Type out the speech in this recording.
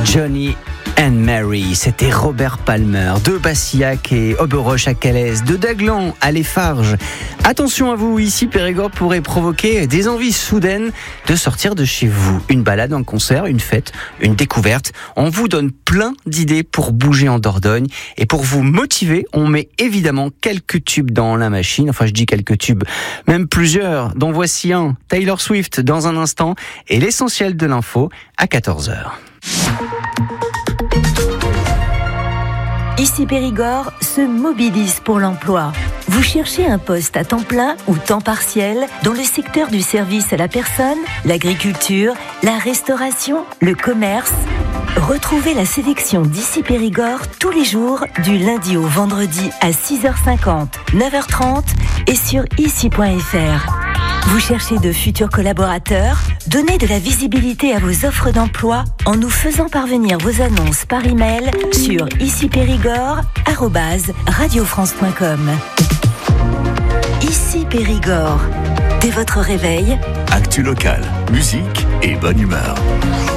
Johnny and Mary, c'était Robert Palmer, de Bassillac et Oberoche à Calais, de Daglan à Lesfarges. Attention à vous, ici Périgord pourrait provoquer des envies soudaines de sortir de chez vous. Une balade, un concert, une fête, une découverte. On vous donne plein d'idées pour bouger en Dordogne. Et pour vous motiver, on met évidemment quelques tubes dans la machine. Enfin, je dis quelques tubes, même plusieurs. Dont voici un, Taylor Swift dans un instant. Et l'essentiel de l'info à 14h. Ici Périgord se mobilise pour l'emploi. Vous cherchez un poste à temps plein ou temps partiel dans le secteur du service à la personne, l'agriculture, la restauration, le commerce. Retrouvez la sélection d'Ici Périgord tous les jours du lundi au vendredi à 6h50, 9h30 et sur ici.fr. Vous cherchez de futurs collaborateurs? Donnez de la visibilité à vos offres d'emploi en nous faisant parvenir vos annonces par email sur icipérigord@radiofrance.com. Ici Périgord. Dès votre réveil, actu locale, musique et bonne humeur.